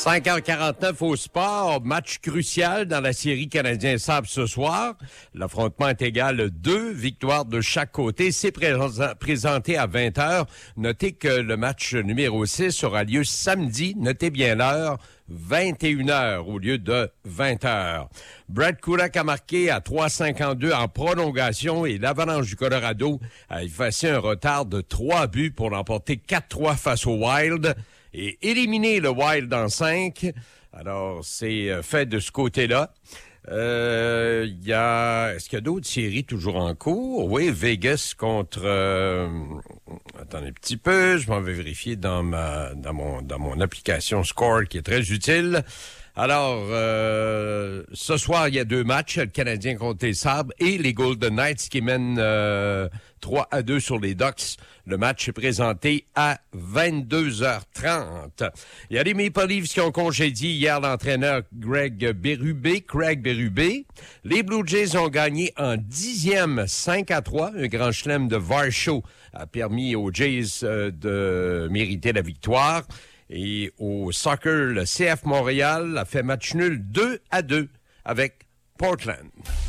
5h49 au sport, match crucial dans la série Canadien-Sabres ce soir. L'affrontement est égal 2 victoires de chaque côté. C'est présenté à 20h. Notez que le match numéro 6 aura lieu samedi, notez bien l'heure, 21h au lieu de 20h. Brad Kulak a marqué à 3,52 en prolongation et l'Avalanche du Colorado a effacé un retard de 3 buts pour l'emporter 4-3 face au Wild et éliminer le Wild en 5. Alors, c'est fait de ce côté-là. Est-ce qu'il y a d'autres séries toujours en cours? Oui, Vegas contre... attendez un petit peu, je m'en vais vérifier dans mon application Score qui est très utile. Alors, ce soir, il y a 2 matchs, le Canadien contre les Sabres et les Golden Knights qui mènent 3-2 sur les Ducks. Le match est présenté à 22h30. Il y a les Maple Leafs qui ont congédié hier l'entraîneur Craig Berube. Les Blue Jays ont gagné en 10e 5-3. Un grand chelem de Varsho a permis aux Jays de mériter la victoire. Et au soccer, le CF Montréal a fait match nul 2-2 avec Portland.